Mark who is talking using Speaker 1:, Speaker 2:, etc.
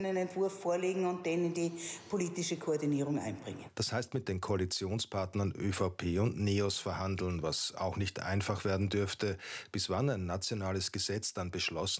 Speaker 1: einen Entwurf vorlegen und den in die politische Koordinierung einbringen.
Speaker 2: Das heißt, mit den Koalitionspartnern ÖVP und NEOS verhandeln, was auch nicht einfach werden dürfte. Bis wann ein nationales Gesetz dann beschlossen